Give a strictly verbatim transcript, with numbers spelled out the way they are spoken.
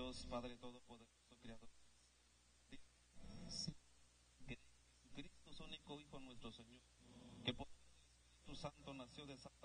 Dios Padre Todopoderoso, Creador. Sí, que Jesucristo, su único Hijo, nuestro Señor, que por el Espíritu Santo nació de Santa